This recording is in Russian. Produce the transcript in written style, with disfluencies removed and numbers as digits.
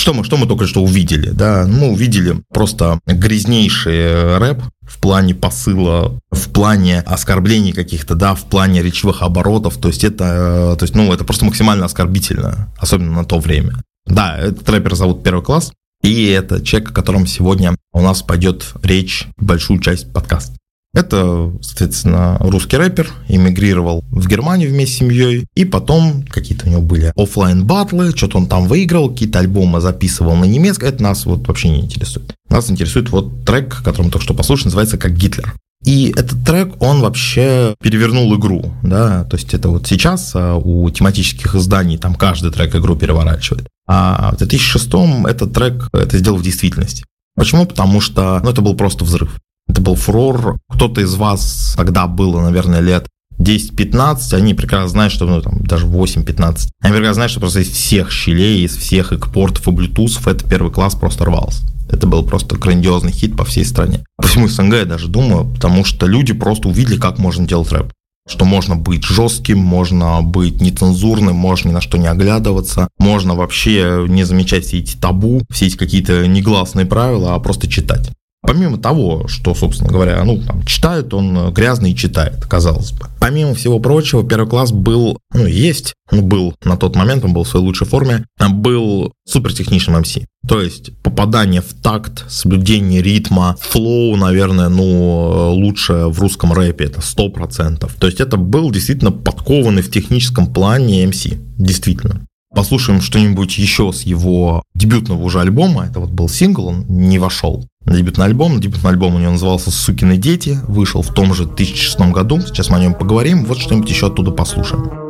Что мы только что увидели, да? Мы увидели просто грязнейший рэп в плане посыла, в плане оскорблений каких-то, да, в плане речевых оборотов, то есть это просто максимально оскорбительно, особенно на то время. Да, этот рэпер зовут Первый класс, и это человек, о котором сегодня у нас пойдет речь большую часть подкаста. Это, соответственно, русский рэпер, эмигрировал в Германию вместе с семьей, и потом какие-то у него были офлайн батлы, что-то он там выиграл, какие-то альбомы записывал на немецком, это нас вот вообще не интересует. Нас интересует вот трек, который мы только что послушали, называется «Как Гитлер». И этот трек, он вообще перевернул игру, да, то есть это вот сейчас у тематических изданий там каждый трек игру переворачивает, а в 2006-м этот трек это сделал в действительности. Почему? Потому что, это был просто взрыв. Это был фурор. Кто-то из вас тогда было, наверное, лет 10-15, они прекрасно знают, что, даже 8-15. Они прекрасно знают, что просто из всех щелей, из всех экпортов и блютусов этот Первый класс просто рвался. Это был просто грандиозный хит по всей стране. По всему СНГ я даже думаю, потому что люди просто увидели, как можно делать рэп. Что можно быть жестким, можно быть нецензурным, можно ни на что не оглядываться, можно вообще не замечать все эти табу, все эти какие-то негласные правила, а просто читать. Помимо того, что, собственно говоря, читает он грязно и читает, казалось бы. Помимо всего прочего, Первый класс был на тот момент, он был в своей лучшей форме, был супертехничным МС. То есть попадание в такт, соблюдение ритма, флоу, наверное, лучше в русском рэпе, это 100%. То есть это был действительно подкованный в техническом плане МС, действительно. Послушаем что-нибудь еще с его дебютного уже альбома. Это вот был сингл, он не вошел на дебютный альбом. Дебютный альбом у него назывался «Сукины дети», вышел в том же 2006 году. Сейчас мы о нем поговорим. Вот что-нибудь еще оттуда послушаем.